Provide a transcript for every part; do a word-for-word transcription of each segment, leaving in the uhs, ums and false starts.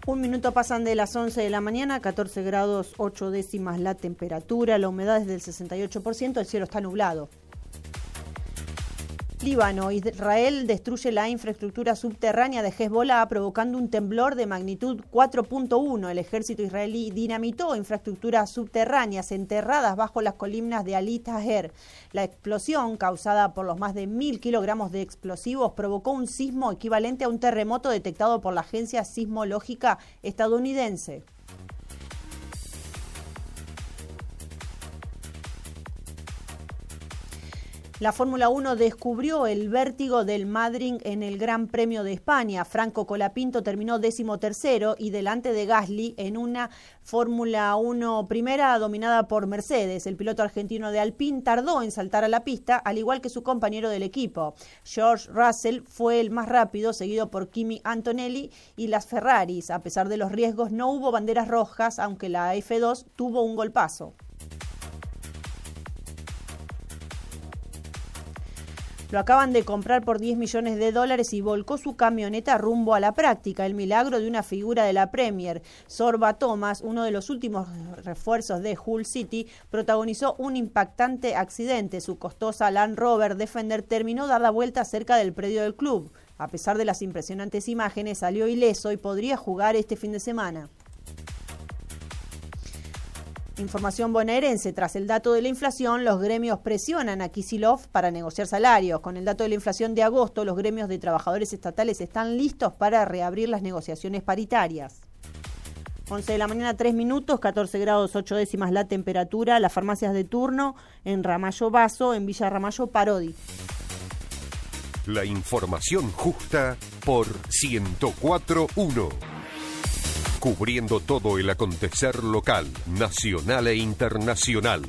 Un minuto pasan de las once de la mañana, catorce grados ocho décimas la temperatura, la humedad es del sesenta y ocho por ciento, el cielo está nublado. Líbano, Israel destruye la infraestructura subterránea de Hezbollah provocando un temblor de magnitud cuatro punto uno. El ejército israelí dinamitó infraestructuras subterráneas enterradas bajo las colinas de Ali Taher. La explosión, causada por los más de mil kilogramos de explosivos, provocó un sismo equivalente a un terremoto detectado por la Agencia Sismológica estadounidense. La Fórmula uno descubrió el vértigo del Madrid en el Gran Premio de España. Franco Colapinto terminó decimotercero y delante de Gasly en una Fórmula uno primera dominada por Mercedes. El piloto argentino de Alpine tardó en saltar a la pista, al igual que su compañero del equipo. George Russell fue el más rápido, seguido por Kimi Antonelli y las Ferraris. A pesar de los riesgos, no hubo banderas rojas, aunque la F dos tuvo un golpazo. Lo acaban de comprar por diez millones de dólares y volcó su camioneta rumbo a la práctica. El milagro de una figura de la Premier. Sorba Thomas, uno de los últimos refuerzos de Hull City, protagonizó un impactante accidente. Su costosa Land Rover Defender terminó dada vuelta cerca del predio del club. A pesar de las impresionantes imágenes, salió ileso y podría jugar este fin de semana. Información bonaerense. Tras el dato de la inflación, los gremios presionan a Kicillof para negociar salarios. Con el dato de la inflación de agosto, los gremios de trabajadores estatales están listos para reabrir las negociaciones paritarias. once de la mañana, tres minutos, catorce grados ocho décimas la temperatura. Las farmacias de turno en Ramallo Basso, en Villa Ramallo Parodi. La información justa por ciento cuatro punto uno. Cubriendo todo el acontecer local, nacional e internacional.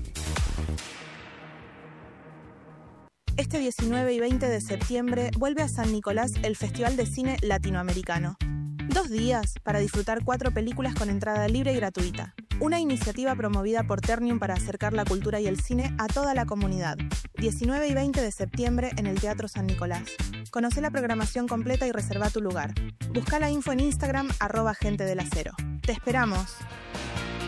Este diecinueve y veinte de septiembre vuelve a San Nicolás el Festival de Cine Latinoamericano. Dos días para disfrutar cuatro películas con entrada libre y gratuita. Una iniciativa promovida por Ternium para acercar la cultura y el cine a toda la comunidad. diecinueve y veinte de septiembre en el Teatro San Nicolás. Conoce la programación completa y reserva tu lugar. Busca la info en Instagram, arroba gente del acero. ¡Te esperamos!